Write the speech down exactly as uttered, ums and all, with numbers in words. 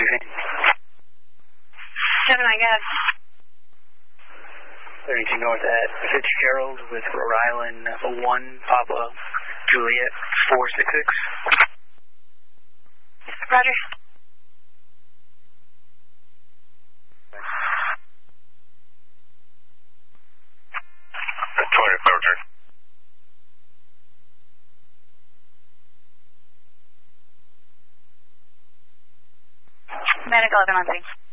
thirty-nine. Gemini, gas. thirty-two north at Fitzgerald with Rhode Island one, Papa, Juliet, four six six. Roger. twenty, Roger. Medic eleven on scene.